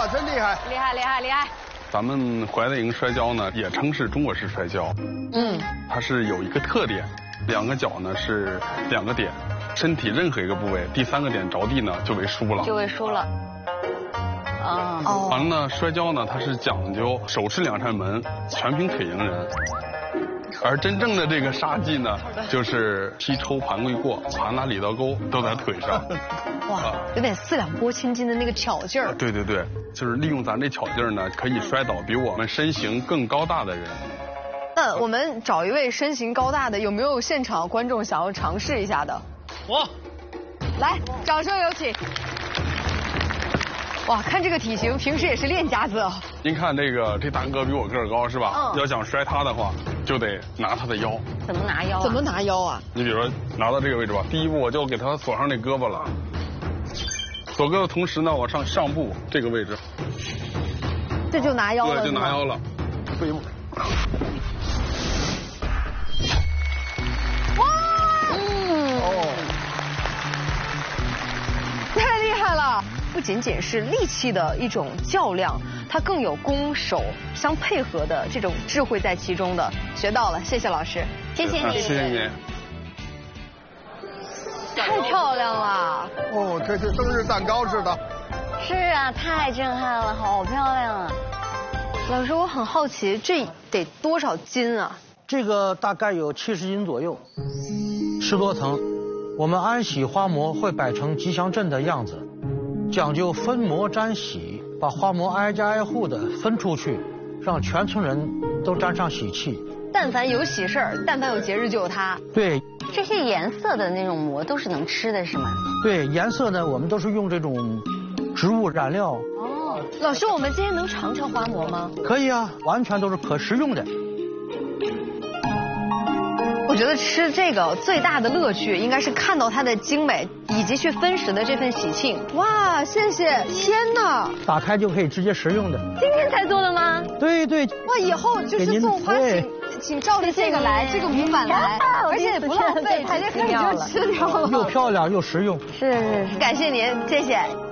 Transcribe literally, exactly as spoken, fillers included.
真厉害！ 厉害厉害厉害！ 咱们怀德营摔跤呢，也称是中国式摔跤。 嗯， 它是有一个特点，两个脚呢是两个点，身体任何一个部位，第三个点着地呢就为输了。 就为输了。啊哦。完了呢，摔跤呢它是讲究手持两扇门，全凭腿迎人。而真正的这个杀技呢，就是踢抽盘跪过，盘拿里刀钩都在腿上。 哇，有点四两拨千斤的那个巧劲儿。 对对对，就是利用咱这巧劲儿呢，可以摔倒比我们身形更高大的人。 那我们找一位身形高大的，有没有现场观众想要尝试一下的？ 我， 来，掌声有请。哇，看这个体型，平时也是练家子啊。 您看这个，这大哥比我个儿高是吧？嗯。要想摔他的话，就得拿他的腰。 怎么拿腰？怎么拿腰啊？ 你比如说拿到这个位置吧，第一步我就给他锁上那胳膊了，锁胳膊同时呢，往上上步这个位置。 这就拿腰了。 对，就拿腰了。退一步。 哇！嗯。哦。太厉害了！不仅仅是力气的一种较量，它更有攻守相配合的这种智慧在其中的。学到了，谢谢老师，谢谢你， 谢谢你。 太漂亮了！ 哦，这是生日蛋糕似的。 是啊，太震撼了，好漂亮啊！老师，我很好奇，这得多少斤啊？ 这个大概有七十斤左右，十多层。我们安喜花模会摆成吉祥阵的样子。讲究分模沾喜，把花模挨家挨户的分出去，让全村人都沾上喜气。 但凡有喜事儿，但凡有节日就有它。 对， 这些颜色的那种膜都是能吃的，是吗？ 对，颜色呢，我们都是用这种植物染料。 哦，老师，我们今天能尝尝花模吗？ 可以啊，完全都是可食用的。 我觉得吃这个最大的乐趣应该是看到它的精美，以及去分食的这份喜庆。哇，谢谢！天哪， 打开就可以直接食用的。 今天才做的吗？ 对对。 哇，以后就是送花请请照着这个来，这个模板来，而且也不浪费，直接可以就吃掉了。 又漂亮又实用。 是是是，感谢您，谢谢。